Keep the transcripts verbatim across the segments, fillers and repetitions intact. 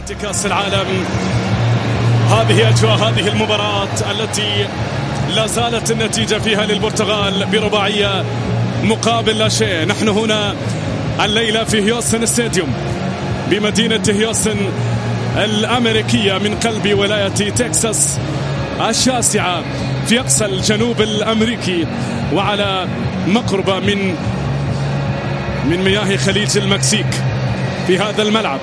بطولة كأس العالم. هذه أجواء هذه المباراة التي لا زالت النتيجة فيها للبرتغال برباعية مقابل لا شيء. نحن هنا الليلة في هيوستن ستاديوم بمدينة هيوستن الأمريكية من قلب ولاية تكساس الشاسعة في أقصى الجنوب الأمريكي، وعلى مقربة من من مياه خليج المكسيك، في هذا الملعب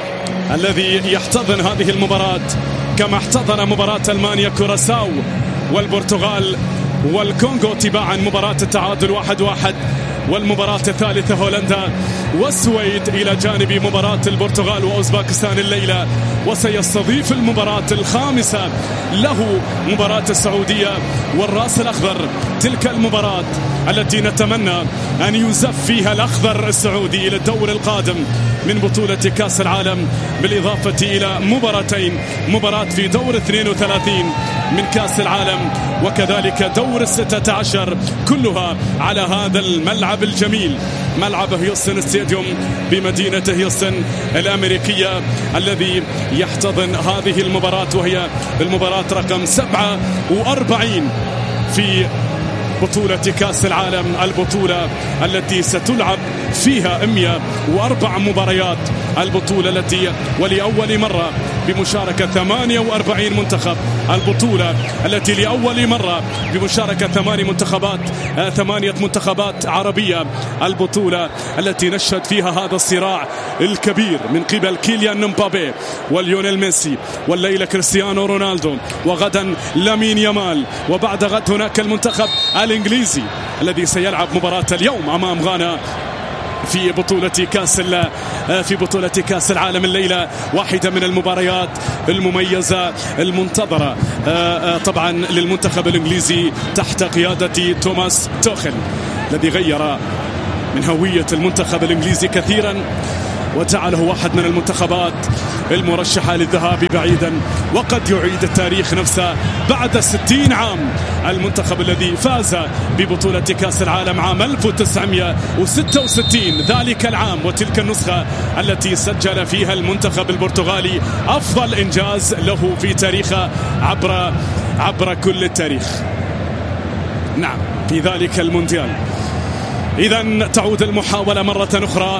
الذي يحتضن هذه المباراة كما احتضن مباراة ألمانيا كوراساو والبرتغال والكونغو تباعا، مباراة التعادل واحد واحد، والمباراة الثالثة هولندا والسويد إلى جانب مباراة البرتغال وأوزباكستان الليلة. وسيستضيف المباراة الخامسة له مباراة السعودية والرأس الأخضر، تلك المباراة التي نتمنى أن يزف فيها الأخضر السعودي إلى الدور القادم من بطولة كأس العالم، بالإضافة إلى مباراتين، مباراة في دور اثنين وثلاثين من كأس العالم وكذلك دور الستة عشر، كلها على هذا الملعب الجميل، ملعب هيوستن ستاديوم بمدينة هيوستن الأمريكية الذي يحتضن هذه المباراة، وهي المباراة رقم سبعة وأربعين في بطولة كأس العالم، البطولة التي ستلعب فيها مئة وأربع مباريات، البطولة التي ولأول مرة بمشاركة ثمانية وأربعين منتخب، البطولة التي لأول مرة بمشاركة ثمانية منتخبات ثمانية منتخبات عربية، البطولة التي نشهد فيها هذا الصراع الكبير من قبل كيليان مبابي وليونيل ميسي، والليلة كريستيانو رونالدو، وغدا لامين يامال، وبعد غد هناك المنتخب الإنجليزي الذي سيلعب مباراة اليوم أمام غانا في بطولة كأس في بطولة كأس العالم الليلة. واحدة من المباريات المميزة المنتظرة طبعا للمنتخب الإنجليزي تحت قيادة توماس توخل الذي غير من هوية المنتخب الإنجليزي كثيرا وجعله واحد من المنتخبات المرشحة للذهاب بعيدا، وقد يعيد التاريخ نفسه بعد ستين عام. المنتخب الذي فاز ببطولة كأس العالم عام ألف وتسعمئة وستة وستين، ذلك العام وتلك النسخة التي سجل فيها المنتخب البرتغالي أفضل إنجاز له في تاريخه عبر عبر كل التاريخ، نعم في ذلك المونديال. إذن تعود المحاولة مرة أخرى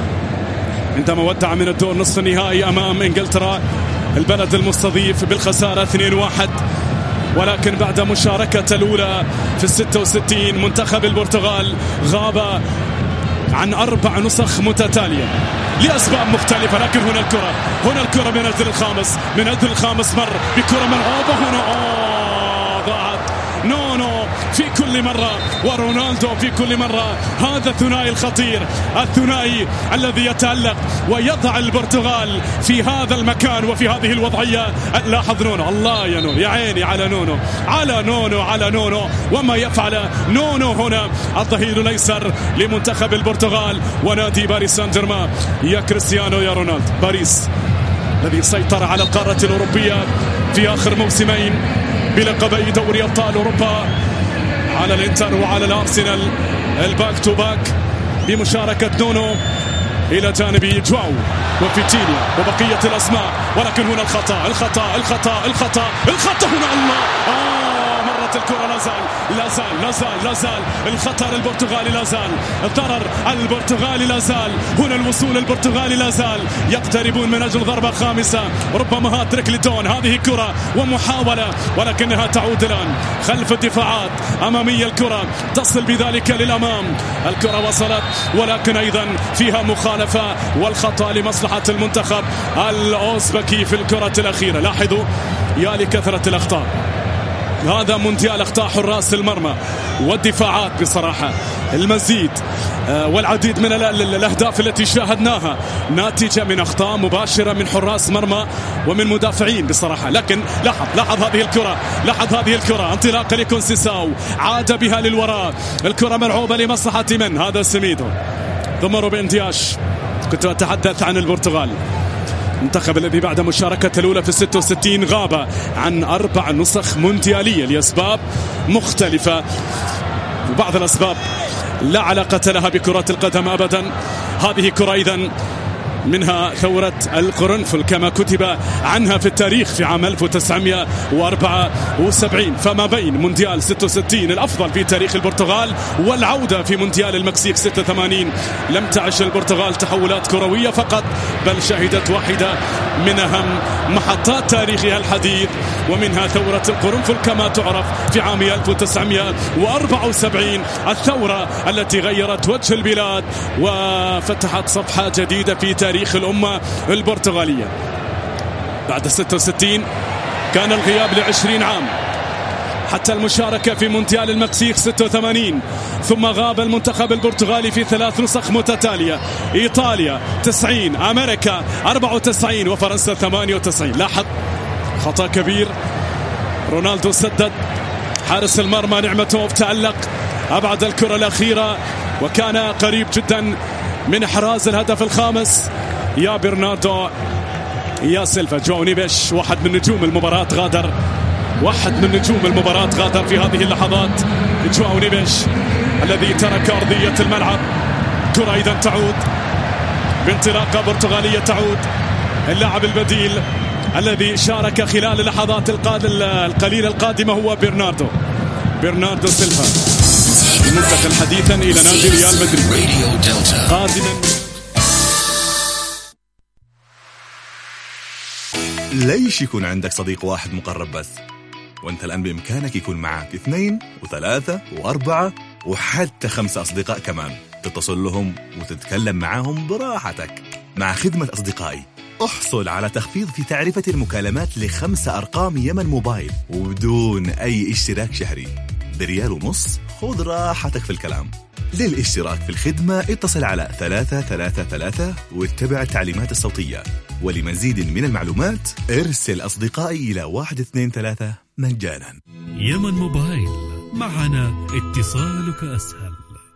عندما ودع من الدور نصف النهائي أمام إنجلترا البلد المستضيف بالخسارة اثنين واحد، ولكن بعد مشاركة الأولى في الستة وستين منتخب البرتغال غاب عن أربع نسخ متتالية لأسباب مختلفة. لكن هنا الكرة هنا الكرة من أجل الخامس من أجل الخامس مر بكرة ملعوبة هنا، آه ضاعت نونو في كل مرة ورونالدو في كل مرة. هذا الثنائي الخطير، الثنائي الذي يتألق ويضع البرتغال في هذا المكان وفي هذه الوضعية. لاحظ نونو، الله يا نونو، يا عيني على نونو على نونو على نونو وما يفعل نونو هنا، الظهير الأيسر لمنتخب البرتغال ونادي باريس سان جيرمان. يا كريستيانو يا رونالدو، باريس الذي سيطر على القارة الأوروبية في آخر موسمين بلقبي دوري أبطال أوروبا على الانتر وعلى الأرسنال، الباك تو باك بمشاركة نونو إلى جانب جواو وفيتينيا وبقية الأسماء. ولكن هنا الخطأ الخطأ الخطأ الخطأ الخطأ هنا، الله آه مرت الكرة، لا زال لا زال لا زال لا زال الخطر البرتغالي، لا زال الضرر البرتغالي، لا زال هنا الوصول البرتغالي، لا زال يقتربون من أجل ضربة خامسة، ربما هاتريك لتون. هذه كرة ومحاولة ولكنها تعود الآن خلف الدفاعات، أمامية الكرة تصل بذلك للأمام، الكرة وصلت ولكن أيضا فيها مخالفة والخطأ لمصلحة المنتخب الأوزبكي في الكرة الأخيرة. لاحظوا يا لكثرة الأخطاء، هذا مونديال أخطاء حراس المرمى والدفاعات بصراحة، المزيد والعديد من الأهداف التي شاهدناها ناتجة من أخطاء مباشرة من حراس مرمى ومن مدافعين بصراحة. لكن لاحظ لاحظ هذه الكرة لاحظ هذه الكرة انطلاقة لكونسيساو، عاد بها للوراء، الكرة ملعوبة لمصلحة من هذا سميدو ثم روبن دياش. كنت أتحدث عن البرتغال، المنتخب الذي بعد مشاركة الأولى في الستة وستين غاب عن أربع نسخ مونديالية لأسباب مختلفة، وبعض الأسباب لا علاقة لها بكرة القدم أبدا. هذه كرة إذن منها ثورة القرنفل كما كتب عنها في التاريخ في عام ألف وتسعمائة وأربعة وسبعين. فما بين مونديال ستة وستين الأفضل في تاريخ البرتغال والعودة في مونديال المكسيك ستة وثمانين لم تعش البرتغال تحولات كروية فقط، بل شهدت واحدة من أهم محطات تاريخها الحديث، ومنها ثورة القرنفل كما تعرف في عام ألف وتسعمائة وأربعة وسبعين، الثورة التي غيرت وجه البلاد وفتحت صفحة جديدة في تاريخ الأمة البرتغالية. بعد ستة وستين كان الغياب لعشرين عام حتى المشاركة في مونديال المكسيك ستة وثمانين، ثم غاب المنتخب البرتغالي في ثلاث نسخ متتالية: إيطاليا تسعين، أمريكا أربعة وتسعين، وفرنسا ثمانية وتسعين. لاحظ خطأ كبير، رونالدو سدد، حارس المرمى نعمتوف تألق، أبعد الكرة الأخيرة وكان قريب جدا من إحراز الهدف الخامس. يا برناردو يا سيلفا. جواو نيفيش واحد من نجوم المباراة غادر، واحد من نجوم المباراة غادر في هذه اللحظات. جواو نيفيش الذي ترك أرضية الملعب. كرة إذا تعود بانطلاقة برتغالية، تعود اللاعب البديل الذي شارك خلال اللحظات القليلة القادمة هو برناردو برناردو سيلفا، منتقل حديثا إلى نادي ريال مدريد قادما. ليش يكون عندك صديق واحد مقرب بس؟ وانت الآن بإمكانك يكون معك اثنين وثلاثة وأربعة وحتى خمسة أصدقاء كمان، تتصل لهم وتتكلم معهم براحتك. مع خدمة أصدقائي احصل على تخفيض في تعرفة المكالمات لخمسة أرقام يمن موبايل وبدون أي اشتراك شهري بريال ونص. خذ راحتك في الكلام. للاشتراك في الخدمة اتصل على ثلاثة ثلاثة ثلاثة واتبع التعليمات الصوتية، ولمزيد من المعلومات ارسل أصدقائي إلى واحد اثنين ثلاثة مجانا. يمن موبايل، معنا اتصالك أسهل.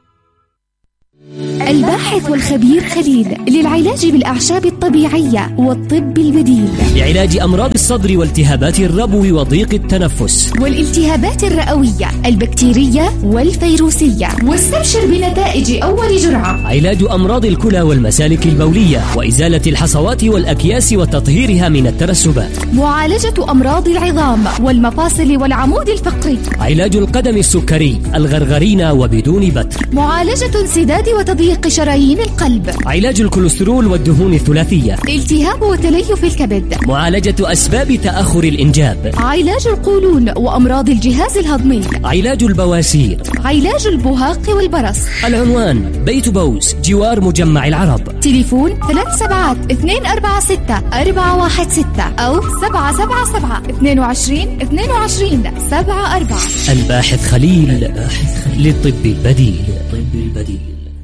الباحث والخبير خليل للعلاج بالأعشاب الطبيعية والطب البديل، لعلاج أمراض الصدر والتهابات الربو وضيق التنفس والالتهابات الرئوية البكتيرية والفيروسية. واستبشر بنتائج أول جرعة. علاج أمراض الكلى والمسالك البولية وإزالة الحصوات والأكياس وتطهيرها من الترسبات. معالجة أمراض العظام والمفاصل والعمود الفقري. علاج القدم السكري الغرغرينة وبدون بتر. معالجة انسداد وتضييق شرايين القلب. علاج الكوليسترول والدهون الثلاثية. التهاب وتليف الكبد. معالجة أسباب تأخر الإنجاب. علاج القولون وأمراض الجهاز الهضمي. علاج البواسير. علاج البهاق والبرص. العنوان بيت بوز جوار مجمع العرب. تليفون ثلاث سبعات اثنين أربعة ستة أربعة واحد ستة أو سبعة سبعة سبعة اثنين وعشرين اثنين وعشرين سبعة أربعة. الباحث خليل للطب البديل. الطب البديل.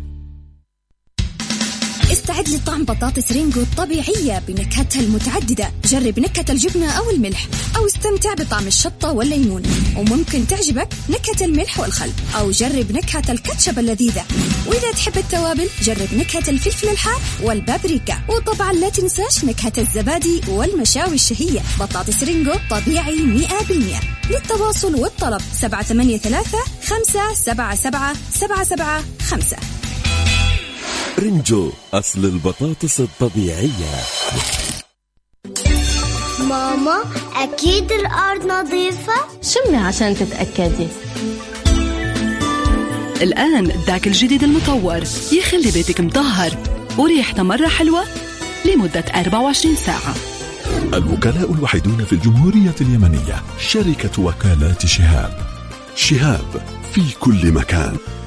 استعد لطعم بطاطس رينجو الطبيعية بنكهتها المتعددة. جرب نكهة الجبنة أو الملح، أو استمتع بطعم الشطة والليمون، وممكن تعجبك نكهة الملح والخل، أو جرب نكهة الكاتشب اللذيذة. وإذا تحب التوابل جرب نكهة الفلفل الحار والبابريكا، وطبعا لا تنساش نكهة الزبادي والمشاوي الشهية. بطاطس رينجو طبيعي مئة بالمئة. للتواصل والطلب سبعة ثمانية ثلاثة خمسة سبعة سبعة سبعة سبعة خمسة. رينجو أصل البطاطس الطبيعية. ماما أكيد الأرض نظيفة؟ شمي عشان تتأكدي. الآن داك الجديد المطور يخلي بيتك مطهر وريحته مرة حلوة لمدة أربعة وعشرين ساعة. الوكلاء الوحيدون في الجمهورية اليمنية، شركة وكالات شهاب. شهاب في كل مكان.